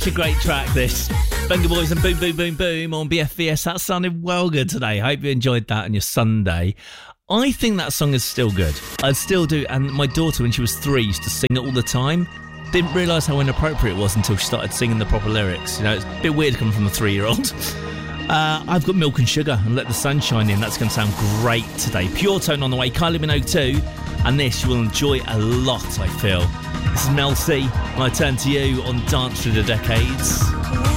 a great track, this. Venga Boys and Boom Boom Boom Boom on BFVS. That sounded well good today. Hope you enjoyed that on your Sunday. I think that song is still good. I still do. And my daughter, when she was 3, used to sing it all the time. Didn't realise how inappropriate it was until she started singing the proper lyrics. You know, it's a bit weird coming from a 3-year-old. I've got Milk and Sugar and Let the Sun Shine In. That's going to sound great today. Pure Tone on the way. Kylie Minogue too. And this you will enjoy a lot, I feel. This is Mel C. And I turn to you on Dance Through the Decades.